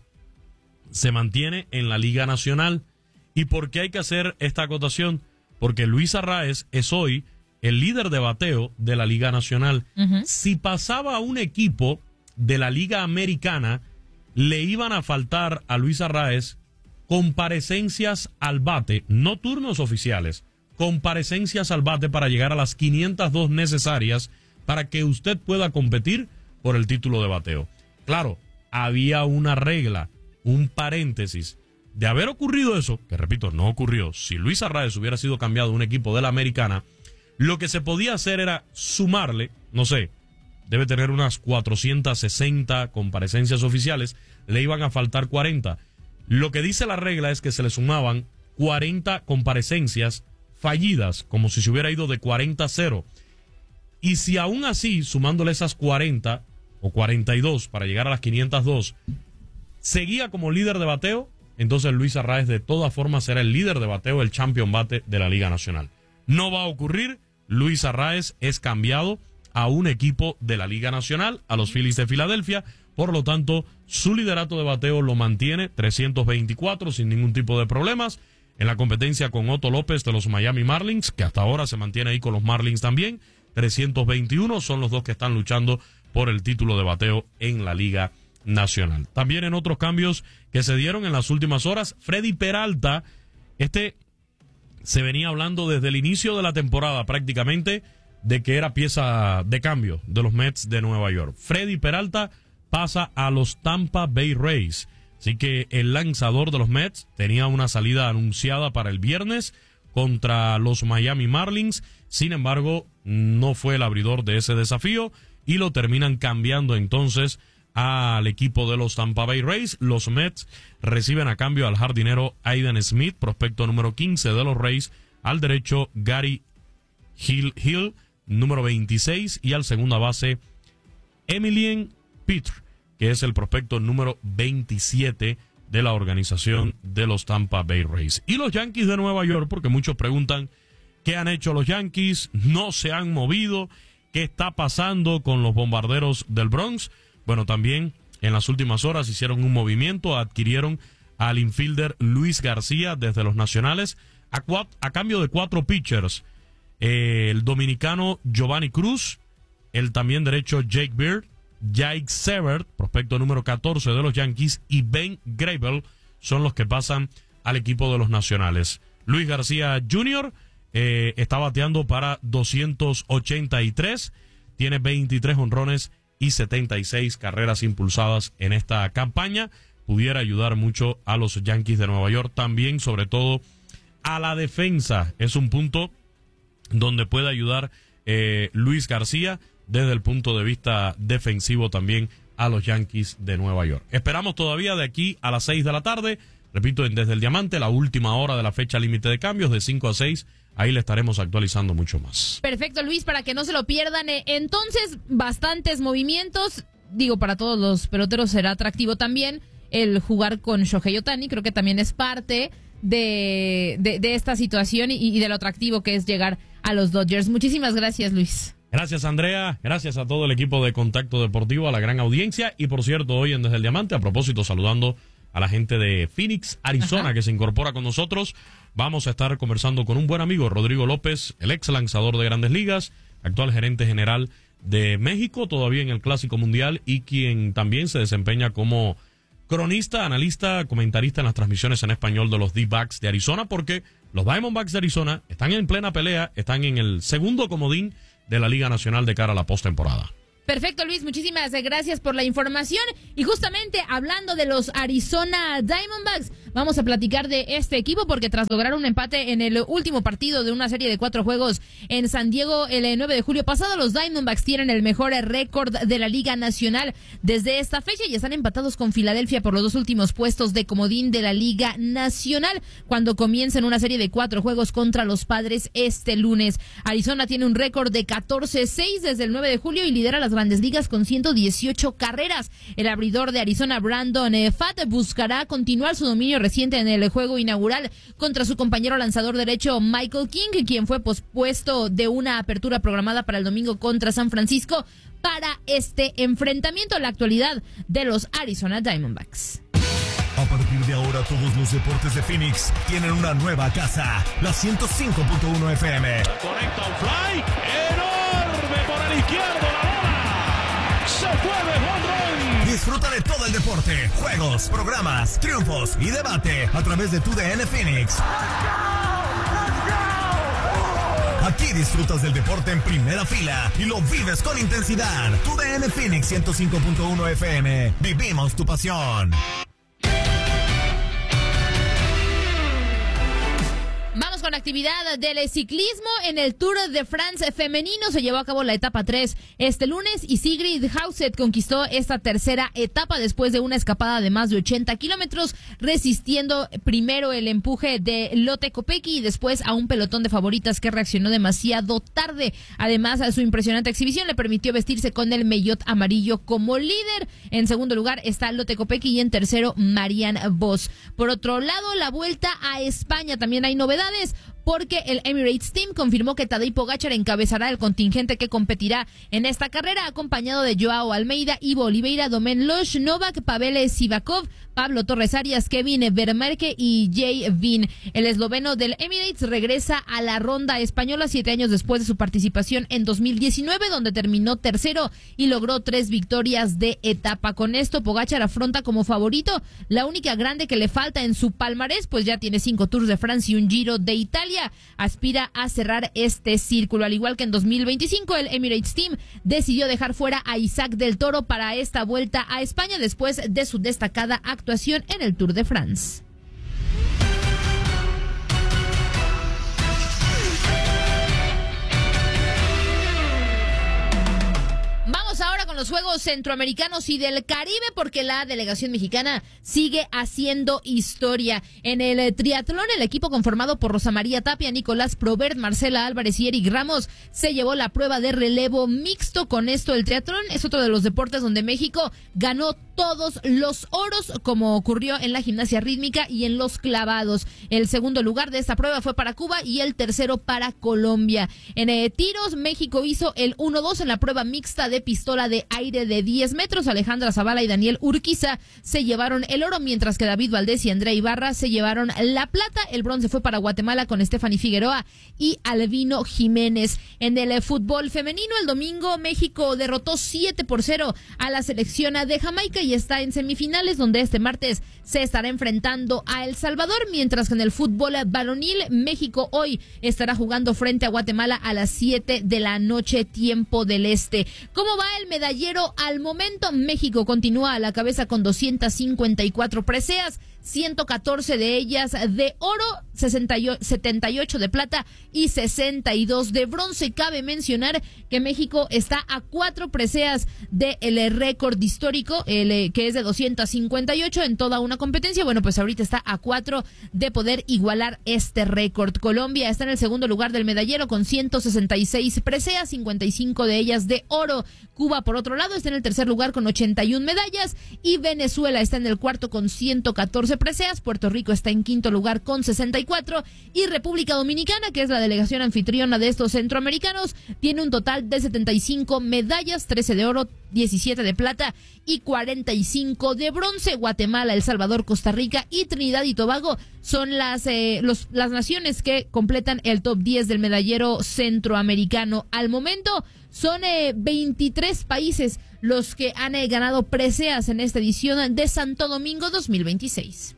se mantiene en la Liga Nacional. ¿Y por qué hay que hacer esta acotación? Porque Luis Arraez es hoy el líder de bateo de la Liga Nacional. Uh-huh. Si pasaba a un equipo de la Liga Americana, le iban a faltar a Luis Arraez comparecencias al bate, no turnos oficiales, comparecencias al bate para llegar a las quinientas dos necesarias para que usted pueda competir por el título de bateo. Claro, había una regla, un paréntesis. De haber ocurrido eso, que repito, no ocurrió, si Luis Arraez hubiera sido cambiado a un equipo de la Americana, lo que se podía hacer era sumarle, no sé, debe tener unas cuatrocientas sesenta comparecencias oficiales, le iban a faltar cuarenta. Lo que dice la regla es que se le sumaban cuarenta comparecencias fallidas, como si se hubiera ido de cuarenta a cero. Y si aún así, sumándole esas cuarenta o cuarenta y dos para llegar a las quinientas dos, seguía como líder de bateo, entonces Luis Arraez de todas formas será el líder de bateo, el champion bate de la Liga Nacional. No va a ocurrir. Luis Arraez es cambiado a un equipo de la Liga Nacional, a los Phillies de Filadelfia. Por lo tanto, su liderato de bateo lo mantiene, trescientos veinticuatro, sin ningún tipo de problemas. en la competencia con Otto López de los Miami Marlins, que hasta ahora se mantiene ahí con los Marlins también. trescientos veintiuno son los dos que están luchando por el título de bateo en la Liga Nacional. También en otros cambios que se dieron en las últimas horas, Freddy Peralta, este se venía hablando desde el inicio de la temporada prácticamente de que era pieza de cambio de los Mets de Nueva York. Freddy Peralta pasa a los Tampa Bay Rays. Así que el lanzador de los Mets tenía una salida anunciada para el viernes contra los Miami Marlins. Sin embargo, no fue el abridor de ese desafío y lo terminan cambiando entonces al equipo de los Tampa Bay Rays. Los Mets reciben a cambio al jardinero Aiden Smith, prospecto número quince de los Rays, al derecho Gary Hill, Hill número veintiséis, y al segunda base Emilien Pitre, que es el prospecto número veintisiete de la organización de los Tampa Bay Rays. Y los Yankees de Nueva York, porque muchos preguntan qué han hecho los Yankees, no se han movido, qué está pasando con los Bombarderos del Bronx. Bueno, también en las últimas horas hicieron un movimiento, adquirieron al infielder Luis García desde los Nacionales a, cuat- a cambio de cuatro pitchers. Eh, el dominicano Giovanni Cruz, el también derecho Jake Beard, Jake Sebert, prospecto número catorce de los Yankees, y Ben Grable son los que pasan al equipo de los Nacionales. Luis García junior eh, está bateando para doscientos ochenta y tres, tiene veintitrés honrones y setenta y seis carreras impulsadas en esta campaña. Pudiera ayudar mucho a los Yankees de Nueva York, también sobre todo a la defensa. Es un punto donde puede ayudar eh, Luis García desde el punto de vista defensivo también a los Yankees de Nueva York. Esperamos todavía de aquí a las seis de la tarde, repito, en Desde el Diamante, la última hora de la fecha límite de cambios, de cinco a seis, ahí le estaremos actualizando mucho más. Perfecto, Luis, para que no se lo pierdan. Eh, entonces, bastantes movimientos, digo, para todos los peloteros será atractivo también el jugar con Shohei Ohtani, creo que también es parte de, de, de esta situación y, y de lo atractivo que es llegar a los Dodgers. Muchísimas gracias, Luis. Gracias, Andrea. Gracias a todo el equipo de Contacto Deportivo, a la gran audiencia. Y por cierto, hoy en Desde el Diamante, a propósito, saludando a la gente de Phoenix, Arizona, Ajá. que se incorpora con nosotros. Vamos a estar conversando con un buen amigo, Rodrigo López, el ex lanzador de Grandes Ligas, actual gerente general de México, todavía en el Clásico Mundial, y quien también se desempeña como cronista, analista, comentarista en las transmisiones en español de los D-Backs de Arizona, porque los Diamondbacks de Arizona están en plena pelea, están en el segundo comodín de la Liga Nacional de cara a la postemporada. Perfecto, Luis, muchísimas gracias por la información. Y justamente hablando de los Arizona Diamondbacks, vamos a platicar de este equipo porque tras lograr un empate en el último partido de una serie de cuatro juegos en San Diego el nueve de julio pasado, los Diamondbacks tienen el mejor récord de la Liga Nacional desde esta fecha y están empatados con Filadelfia por los dos últimos puestos de comodín de la Liga Nacional cuando comiencen una serie de cuatro juegos contra los Padres este lunes. Arizona tiene un récord de catorce seis desde el nueve de julio y lidera las Grandes Ligas con ciento dieciocho carreras. El abridor de Arizona, Brandon Pfaadt, buscará continuar su dominio reciente en el juego inaugural contra su compañero lanzador derecho Michael King, quien fue pospuesto de una apertura programada para el domingo contra San Francisco para este enfrentamiento. La actualidad de los Arizona Diamondbacks. A partir de ahora todos los deportes de Phoenix tienen una nueva casa, la ciento cinco punto uno F M. Conecta un fly enorme por el izquierdo, la bola se fue de home run. Disfruta de todo el deporte, juegos, programas, triunfos y debate a través de tu D N Phoenix. Aquí disfrutas del deporte en primera fila y lo vives con intensidad. Tu D N Phoenix ciento cinco punto uno F M. Vivimos tu pasión. Vamos con actividad del ciclismo en el Tour de France femenino. Se llevó a cabo la etapa tres este lunes y Sigrid Hausset conquistó esta tercera etapa después de una escapada de más de ochenta kilómetros, resistiendo primero el empuje de Lotte Kopecky y después a un pelotón de favoritas que reaccionó demasiado tarde. Además, su impresionante exhibición le permitió vestirse con el maillot amarillo como líder. En segundo lugar está Lotte Kopecky y en tercero Marianne Vos. Por otro lado, la Vuelta a España, también hay novedades porque el Emirates Team confirmó que Tadej Pogačar encabezará el contingente que competirá en esta carrera, acompañado de Joao Almeida, Ivo Oliveira, Domen Losh, Novak, Pavel Sivakov, Pablo Torres Arias, Kevin Vermerke y Jay Vin. El esloveno del Emirates regresa a la ronda española siete años después de su participación en dos mil diecinueve, donde terminó tercero y logró tres victorias de etapa. Con esto, Pogačar afronta como favorito la única grande que le falta en su palmarés, pues ya tiene cinco Tours de Francia y un Giro de Italia. Aspira a cerrar este círculo. Al igual que en dos mil veinticinco, el Emirates Team decidió dejar fuera a Isaac del Toro para esta vuelta a España después de su destacada actuación en el Tour de France. Vamos ahora con los Juegos Centroamericanos y del Caribe, porque la delegación mexicana sigue haciendo historia. En el triatlón, el equipo conformado por Rosa María Tapia, Nicolás Probert, Marcela Álvarez y Eric Ramos se llevó la prueba de relevo mixto. Con esto, el triatlón es otro de los deportes donde México ganó todos los oros, como ocurrió en la gimnasia rítmica y en los clavados. El segundo lugar de esta prueba fue para Cuba y el tercero para Colombia. En eh, tiros, México hizo el uno dos en la prueba mixta de pistola de aire de diez metros. Alejandra Zavala y Daniel Urquiza se llevaron el oro, mientras que David Valdés y Andrea Ibarra se llevaron la plata. El bronce fue para Guatemala con Stephanie Figueroa y Albino Jiménez. En el eh, fútbol femenino, el domingo México derrotó siete por cero a la selección de Jamaica y está en semifinales, donde este martes se estará enfrentando a El Salvador, mientras que en el fútbol varonil, México hoy estará jugando frente a Guatemala a las siete de la noche, tiempo del este. ¿Cómo va el medallero al momento? México continúa a la cabeza con doscientas cincuenta y cuatro preseas, ciento catorce de ellas de oro, setenta y ocho de plata y sesenta y dos de bronce. Cabe mencionar que México está a cuatro preseas del récord histórico, el, que es de doscientas cincuenta y ocho en toda una competencia. Bueno, pues ahorita está a cuatro de poder igualar este récord. Colombia está en el segundo lugar del medallero con ciento sesenta y seis preseas, cincuenta y cinco de ellas de oro. Cuba, por otro lado, está en el tercer lugar con ochenta y una medallas y Venezuela está en el cuarto con ciento catorce preseas. Puerto Rico está en quinto lugar con sesenta y cuatro y República Dominicana, que es la delegación anfitriona de estos centroamericanos, tiene un total de setenta y cinco medallas, trece de oro, diecisiete de plata y cuarenta y cinco de bronce. Guatemala, El Salvador, Costa Rica y Trinidad y Tobago son las, eh, los, las naciones que completan el top diez del medallero centroamericano. Al momento son eh, veintitrés países los que han eh, ganado preseas en esta edición de Santo Domingo dos mil veintiséis.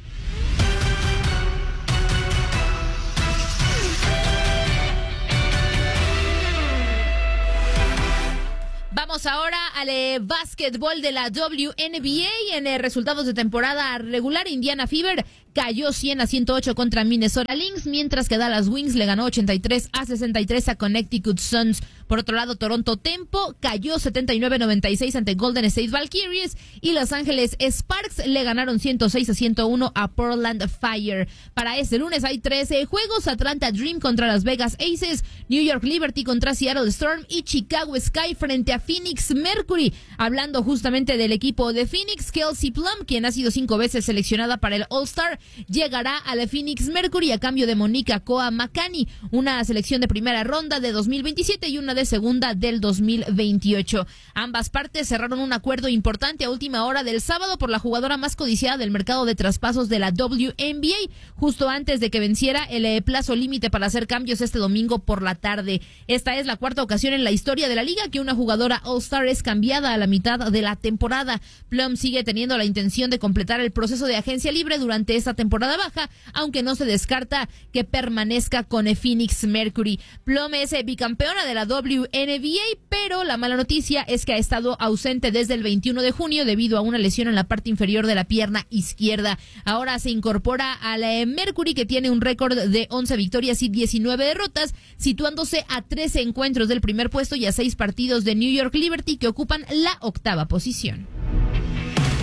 Vamos ahora al eh, básquetbol de la W N B A. En eh, resultados de temporada regular, Indiana Fever cayó cien a ciento ocho contra Minnesota Lynx, mientras que Dallas Wings le ganó ochenta y tres a sesenta y tres a Connecticut Suns. Por otro lado, Toronto Tempo cayó setenta y nueve a noventa y seis ante Golden State Valkyries y Los Ángeles Sparks le ganaron ciento seis a ciento uno a Portland Fire. Para este lunes hay trece juegos: Atlanta Dream contra Las Vegas Aces, New York Liberty contra Seattle Storm y Chicago Sky frente a Phoenix Mercury. Hablando justamente del equipo de Phoenix, Kelsey Plum, quien ha sido cinco veces seleccionada para el All-Star, llegará a la Phoenix Mercury a cambio de Monica Koa Makani, una selección de primera ronda de dos mil veintisiete y una de segunda del dos mil veintiocho. Ambas partes cerraron un acuerdo importante a última hora del sábado por la jugadora más codiciada del mercado de traspasos de la W N B A, justo antes de que venciera el eh, plazo límite para hacer cambios este domingo por la tarde. Esta es la cuarta ocasión en la historia de la liga que una jugadora All-Star es cambiada a la mitad de la temporada. Plum sigue teniendo la intención de completar el proceso de agencia libre durante esta temporada baja, aunque no se descarta que permanezca con el Phoenix Mercury. Plum es eh, bicampeona de la W N B A, pero la mala noticia es que ha estado ausente desde el veintiuno de junio debido a una lesión en la parte inferior de la pierna izquierda. Ahora se incorpora a la eh, Mercury, que tiene un récord de once victorias y diecinueve derrotas, situándose a trece encuentros del primer puesto y a seis partidos de New York Liberty, que ocupan la octava posición.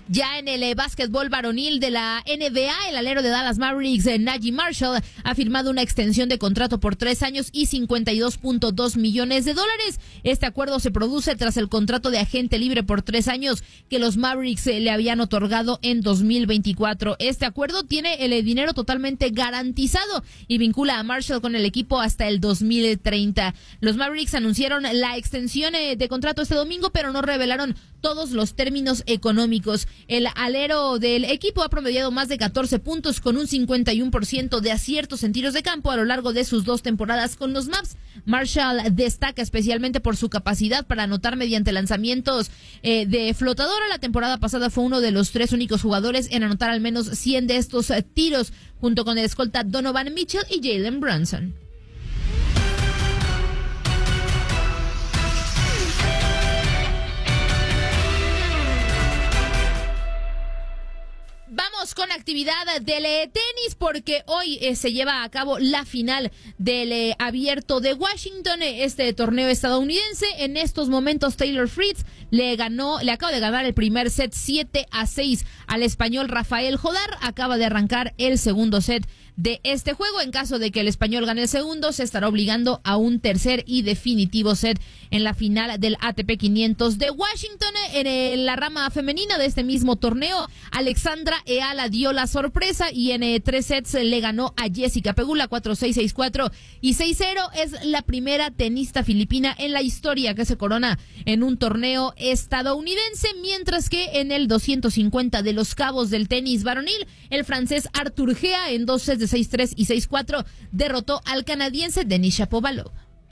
Ya en el eh, básquetbol varonil de la N B A, el alero de Dallas Mavericks, eh, Najee Marshall, ha firmado una extensión de contrato por tres años y cincuenta y dos punto dos millones de dólares. Este acuerdo se produce tras el contrato de agente libre por tres años que los Mavericks eh, le habían otorgado en dos mil veinticuatro. Este acuerdo tiene el eh, dinero totalmente garantizado y vincula a Marshall con el equipo hasta el dos mil treinta. Los Mavericks anunciaron la extensión eh, de contrato este domingo, pero no revelaron todos los términos económicos. El alero del equipo ha promediado más de catorce puntos con un cincuenta y uno por ciento de aciertos en tiros de campo a lo largo de sus dos temporadas con los Mavs. Marshall destaca especialmente por su capacidad para anotar mediante lanzamientos eh, de flotadora. La temporada pasada fue uno de los tres únicos jugadores en anotar al menos cien de estos eh, tiros, junto con el escolta Donovan Mitchell y Jalen Brunson. Vamos con actividad del eh, tenis porque hoy eh, se lleva a cabo la final del eh, Abierto de Washington, este torneo estadounidense. En estos momentos Taylor Fritz le ganó, le acaba de ganar el primer set siete a seis al español Rafael Jodar. Acaba de arrancar el segundo set de este juego. En caso de que el español gane el segundo, se estará obligando a un tercer y definitivo set en la final del A T P quinientos de Washington. En la rama femenina de este mismo torneo, Alexandra Eala dio la sorpresa y en eh, tres sets le ganó a Jessica Pegula cuatro seis, seis cuatro y seis cero. Es la primera tenista filipina en la historia que se corona en un torneo estadounidense, mientras que en el doscientos cincuenta de Los Cabos del tenis varonil, el francés Arthur Gea en dos sets de seis tres y seis cuatro derrotó al canadiense Denis Shapovalov.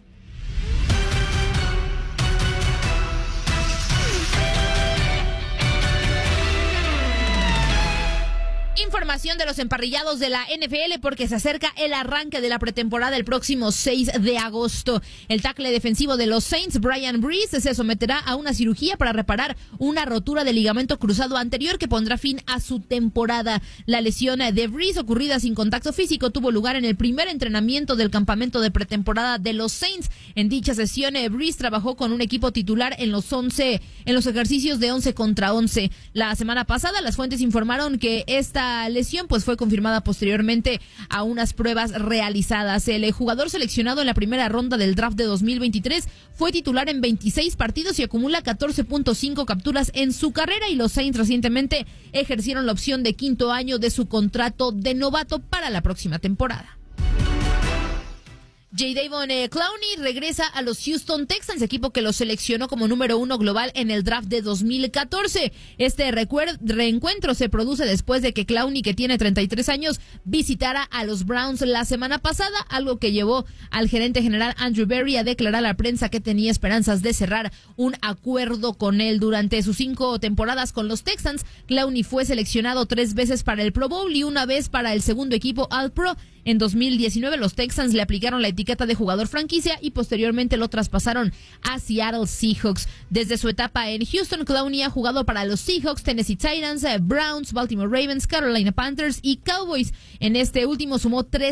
Información de los emparrillados de la N F L porque se acerca el arranque de la pretemporada el próximo seis de agosto. El tackle defensivo de los Saints, Brian Breeze, se someterá a una cirugía para reparar una rotura de ligamento cruzado anterior que pondrá fin a su temporada. La lesión de Breeze, ocurrida sin contacto físico, tuvo lugar en el primer entrenamiento del campamento de pretemporada de los Saints. En dicha sesión, Breeze trabajó con un equipo titular en los once, en los ejercicios de once contra once. La semana pasada, las fuentes informaron que esta lesión pues fue confirmada posteriormente a unas pruebas realizadas. El jugador seleccionado en la primera ronda del draft de dos mil veintitrés fue titular en veintiséis partidos y acumula catorce punto cinco capturas en su carrera, y los Saints recientemente ejercieron la opción de quinto año de su contrato de novato para la próxima temporada. Jadeveon eh, Clowney regresa a los Houston Texans, equipo que lo seleccionó como número uno global en el draft de dos mil catorce. Este reencuentro se produce después de que Clowney, que tiene treinta y tres años, visitara a los Browns la semana pasada, algo que llevó al gerente general Andrew Berry a declarar a la prensa que tenía esperanzas de cerrar un acuerdo con él. Durante sus cinco temporadas con los Texans, Clowney fue seleccionado tres veces para el Pro Bowl y una vez para el segundo equipo All-Pro. En dos mil diecinueve, los Texans le aplicaron la etiqueta de jugador franquicia y posteriormente lo traspasaron a Seattle Seahawks. Desde su etapa en Houston, Clowney ha jugado para los Seahawks, Tennessee Titans, Browns, Baltimore Ravens, Carolina Panthers y Cowboys. En este último sumó tres